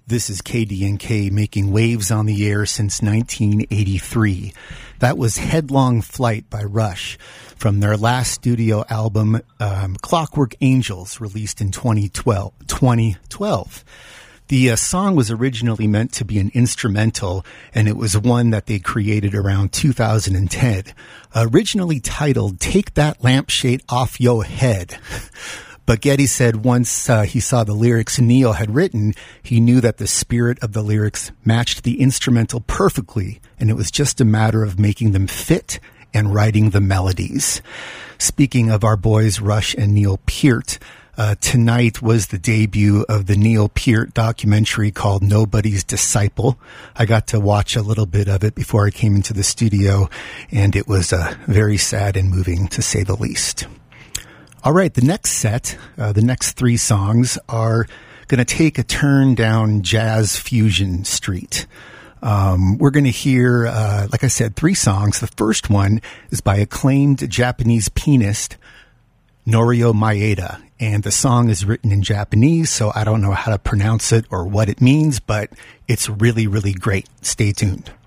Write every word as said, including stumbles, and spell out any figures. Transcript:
This is K D N K making waves on the air since nineteen eighty-three. That was Headlong Flight by Rush from their last studio album, um, Clockwork Angels, released in twenty twelve. twenty twelve. The uh, song was originally meant to be an instrumental, and it was one that they created around two thousand ten. Originally titled Take That Lampshade Off Yo Head. But Geddy said once uh, he saw the lyrics Neil had written, he knew that the spirit of the lyrics matched the instrumental perfectly, and it was just a matter of making them fit and writing the melodies. Speaking of our boys Rush and Neil Peart, uh, tonight was the debut of the Neil Peart documentary called Nobody's Disciple. I got to watch a little bit of it before I came into the studio, and it was uh, very sad and moving, to say the least. All right, the next set, uh, the next three songs are going to take a turn down jazz fusion street. Um, we're going to hear, uh, like I said, three songs. The first one is by acclaimed Japanese pianist Norio Maeda, and the song is written in Japanese, so I don't know how to pronounce it or what it means, but it's really, really great. Stay tuned.